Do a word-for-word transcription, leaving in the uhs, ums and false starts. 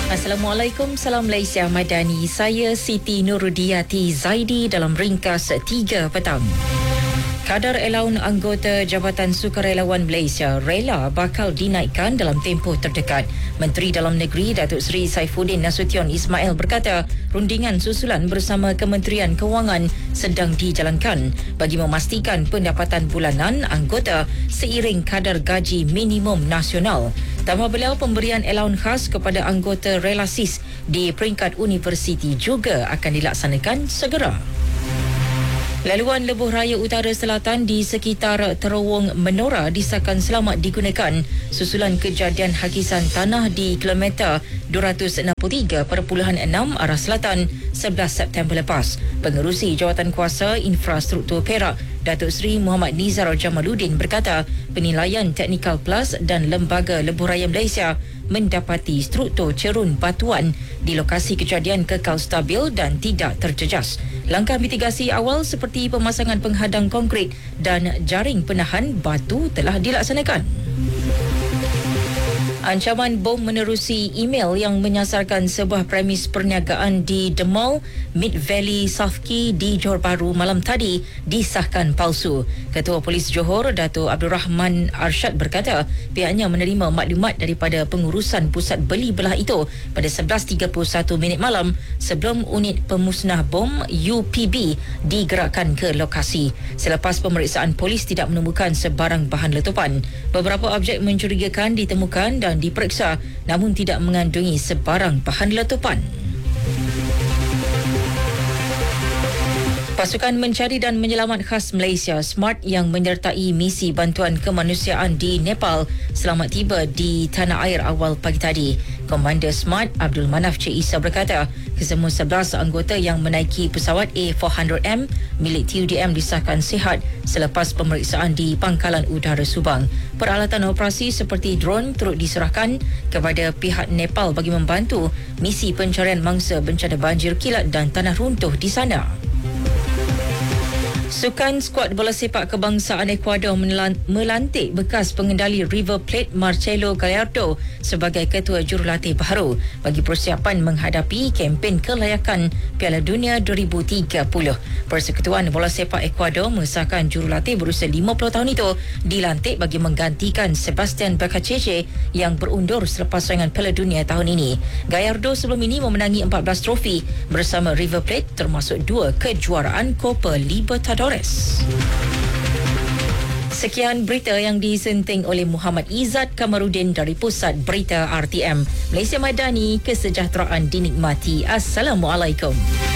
Assalamualaikum, salam Malaysia Madani. Saya Siti Nurudiati Zaidi dalam ringkas tiga petang. Kadar elaun anggota Jabatan Sukarelawan Malaysia rela bakal dinaikkan dalam tempoh terdekat. Menteri Dalam Negeri Datuk Seri Saifuddin Nasution Ismail berkata, rundingan susulan bersama Kementerian Kewangan sedang dijalankan bagi memastikan pendapatan bulanan anggota seiring kadar gaji minimum nasional. Tambah beliau, pemberian elaun khas kepada anggota relasis di peringkat universiti juga akan dilaksanakan segera. Laluan lebuh raya utara selatan di sekitar terowong Menora disahkan selamat digunakan susulan kejadian hakisan tanah di kilometer dua ratus enam puluh tiga perpuluhan enam arah selatan sebelas September lepas. Pengerusi Jawatankuasa Infrastruktur Perak Datuk Seri Muhammad Nizar Jamaluddin berkata, penilaian Technical Plus dan Lembaga Lebuh Raya Malaysia mendapati struktur cerun batuan di lokasi kejadian kekal stabil dan tidak terjejas. Langkah mitigasi awal seperti pemasangan penghadang konkrit dan jaring penahan batu telah dilaksanakan. Ancaman bom menerusi email yang menyasarkan sebuah premis perniagaan di The Mall, Mid Valley, Safki di Johor Bahru malam tadi disahkan palsu. Ketua Polis Johor, Dato' Abdul Rahman Arsyad berkata, pihaknya menerima maklumat daripada pengurusan pusat beli belah itu pada sebelas tiga puluh satu minit malam sebelum unit pemusnah bom U P B digerakkan ke lokasi. Selepas pemeriksaan, polis tidak menemukan sebarang bahan letupan. Beberapa objek mencurigakan ditemukan dan diperiksa namun tidak mengandungi sebarang bahan letupan. Pasukan Mencari dan Menyelamat Khas Malaysia SMART yang menyertai misi bantuan kemanusiaan di Nepal selamat tiba di tanah air awal pagi tadi. Komander SMART Abdul Manaf Cik Isa berkata, kesemua sebelas anggota yang menaiki pesawat A empat ratus M milik T U D M disahkan sihat selepas pemeriksaan di Pangkalan Udara Subang. Peralatan operasi seperti drone turut diserahkan kepada pihak Nepal bagi membantu misi pencarian mangsa bencana banjir kilat dan tanah runtuh di sana. Sukan skuad bola sepak kebangsaan Ecuador melantik bekas pengendali River Plate Marcelo Gallardo sebagai ketua jurulatih baru bagi persiapan menghadapi kempen kelayakan Piala Dunia dua ribu tiga puluh. Persekutuan Bola Sepak Ecuador mengesahkan jurulatih berusia lima puluh tahun itu dilantik bagi menggantikan Sebastian Becachese yang berundur selepas saingan Piala Dunia tahun ini. Gallardo sebelum ini memenangi empat belas trofi bersama River Plate termasuk dua kejuaraan Copa Libertadores. Sekian berita yang disenting oleh Muhammad Izzat Kamarudin dari Pusat Berita R T M. Malaysia Madani, kesejahteraan dinikmati. Assalamualaikum.